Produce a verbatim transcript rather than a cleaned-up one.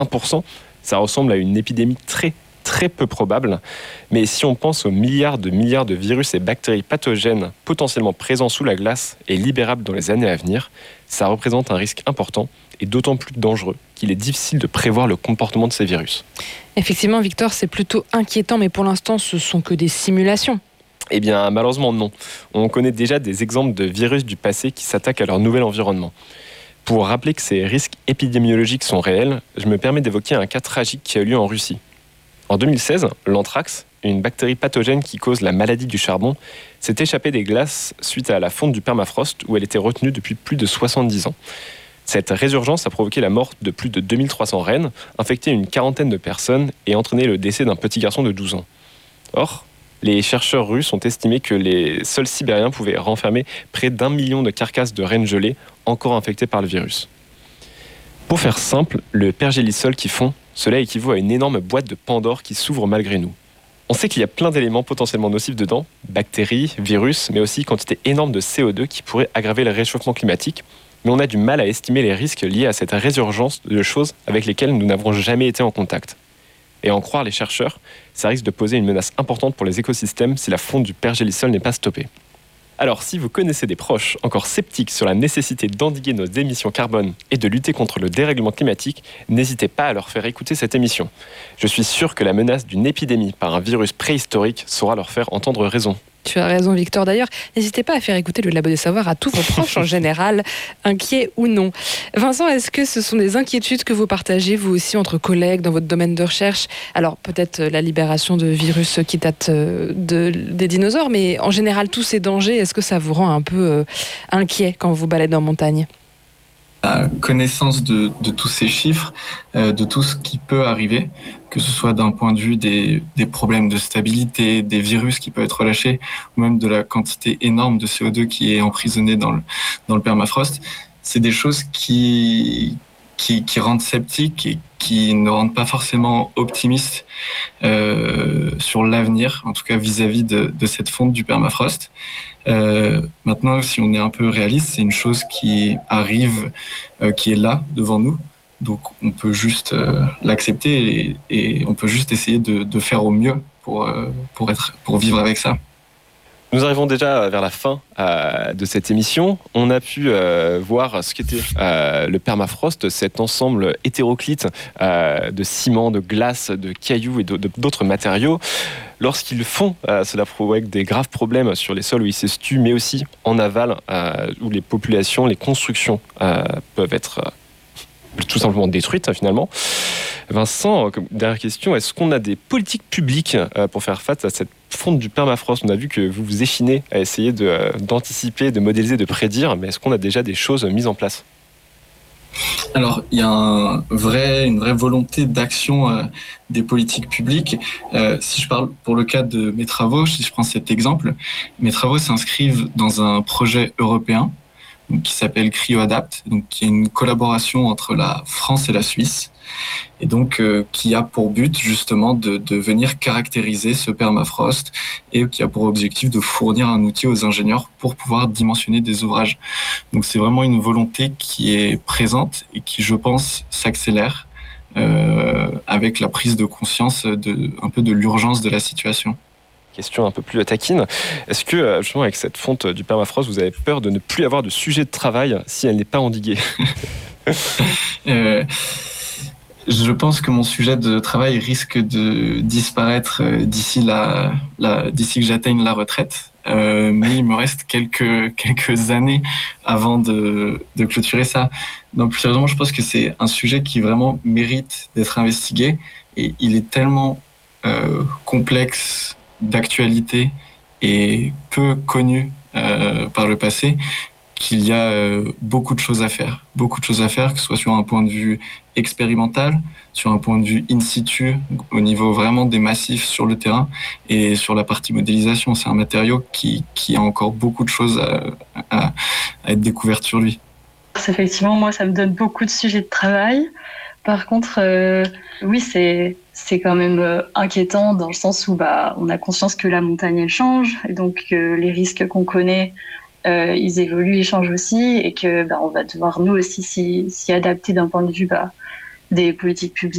un pour cent, ça ressemble à une épidémie très très peu probable. Mais si on pense aux milliards de milliards de virus et bactéries pathogènes potentiellement présents sous la glace et libérables dans les années à venir, ça représente un risque important et d'autant plus dangereux qu'il est difficile de prévoir le comportement de ces virus. Effectivement, Victor, c'est plutôt inquiétant, mais pour l'instant, ce sont que des simulations. Eh bien, malheureusement, non. On connaît déjà des exemples de virus du passé qui s'attaquent à leur nouvel environnement. Pour rappeler que ces risques épidémiologiques sont réels, je me permets d'évoquer un cas tragique qui a eu lieu en Russie. En deux mille seize, l'anthrax, une bactérie pathogène qui cause la maladie du charbon, s'est échappée des glaces suite à la fonte du permafrost où elle était retenue depuis plus de soixante-dix ans. Cette résurgence a provoqué la mort de plus de deux mille trois cents rennes, infecté une quarantaine de personnes et entraîné le décès d'un petit garçon de douze ans. Or, les chercheurs russes ont estimé que les sols sibériens pouvaient renfermer près d'un million de carcasses de rennes gelées encore infectées par le virus. Pour faire simple, le pergélisol qui fond, cela équivaut à une énorme boîte de Pandore qui s'ouvre malgré nous. On sait qu'il y a plein d'éléments potentiellement nocifs dedans, bactéries, virus, mais aussi quantité énorme de C O deux qui pourraient aggraver le réchauffement climatique. Mais on a du mal à estimer les risques liés à cette résurgence de choses avec lesquelles nous n'avons jamais été en contact. Et à en croire les chercheurs, ça risque de poser une menace importante pour les écosystèmes si la fonte du pergélisol n'est pas stoppée. Alors, si vous connaissez des proches encore sceptiques sur la nécessité d'endiguer nos émissions carbone et de lutter contre le dérèglement climatique, n'hésitez pas à leur faire écouter cette émission. Je suis sûr que la menace d'une épidémie par un virus préhistorique saura leur faire entendre raison. Tu as raison, Victor. D'ailleurs, n'hésitez pas à faire écouter le Labo des Savoirs à tous vos proches en général, inquiets ou non. Vincent, est-ce que ce sont des inquiétudes que vous partagez, vous aussi, entre collègues dans votre domaine de recherche ? Alors, peut-être la libération de virus qui datent de, des dinosaures, mais en général, tous ces dangers, est-ce que ça vous rend un peu euh, inquiet quand vous vous baladez en montagne ? La connaissance de, de tous ces chiffres, euh, de tout ce qui peut arriver, que ce soit d'un point de vue des, des problèmes de stabilité, des virus qui peuvent être relâchés, ou même de la quantité énorme de C O deux qui est emprisonnée dans le, dans le permafrost, c'est des choses qui, qui, qui rendent sceptiques et qui ne rendent pas forcément optimistes euh, sur l'avenir, en tout cas vis-à-vis de, de cette fonte du permafrost. Euh, maintenant, si on est un peu réaliste, c'est une chose qui arrive, euh, qui est là devant nous. Donc, on peut juste euh, l'accepter et, et on peut juste essayer de, de faire au mieux pour, euh, pour, être, pour vivre avec ça. Nous arrivons déjà vers la fin euh, de cette émission. On a pu euh, voir ce qu'était euh, le permafrost, cet ensemble hétéroclite euh, de ciment, de glace, de cailloux et de, de, d'autres matériaux. Lorsqu'ils fond, euh, cela provoque des graves problèmes sur les sols où ils s'estuent, mais aussi en aval, euh, où les populations, les constructions euh, peuvent être euh, tout simplement détruites finalement. Vincent, dernière question, est-ce qu'on a des politiques publiques euh, pour faire face à cette fonte du permafrost ? On a vu que vous vous échinez à essayer de, euh, d'anticiper, de modéliser, de prédire, mais est-ce qu'on a déjà des choses mises en place ? Alors, il y a un vrai, une vraie volonté d'action euh, des politiques publiques. Euh, si je parle pour le cas de mes travaux, si je prends cet exemple, mes travaux s'inscrivent dans un projet européen donc, qui s'appelle CryoAdapt, donc qui est une collaboration entre la France et la Suisse, et donc euh, qui a pour but justement de, de venir caractériser ce permafrost et qui a pour objectif de fournir un outil aux ingénieurs pour pouvoir dimensionner des ouvrages. Donc c'est vraiment une volonté qui est présente et qui, je pense, s'accélère euh, avec la prise de conscience de, un peu de l'urgence de la situation. Question un peu plus taquine. Est-ce que, justement, avec cette fonte du permafrost, vous avez peur de ne plus avoir de sujet de travail si elle n'est pas endiguée ? euh, Je pense que mon sujet de travail risque de disparaître d'ici, la, la, d'ici que j'atteigne la retraite. Euh, mais il me reste quelques, quelques années avant de, de clôturer ça. Donc, plus sérieusement, je pense que c'est un sujet qui vraiment mérite d'être investigué. Et il est tellement euh, complexe, d'actualité et peu connu euh, par le passé qu'il y a euh, beaucoup de choses à faire. Beaucoup de choses à faire, que ce soit sur un point de vue expérimental, sur un point de vue in situ, au niveau vraiment des massifs sur le terrain, et sur la partie modélisation. C'est un matériau qui, qui a encore beaucoup de choses à, à, à être découvertes sur lui. Effectivement, moi, ça me donne beaucoup de sujets de travail. Par contre, euh, oui, c'est, c'est quand même euh, inquiétant dans le sens où bah, on a conscience que la montagne, elle change, et donc euh, les risques qu'on connaît, Euh, ils évoluent, ils changent aussi, et que bah, on va devoir nous aussi s'y, s'y adapter d'un point de vue bah, des politiques publiques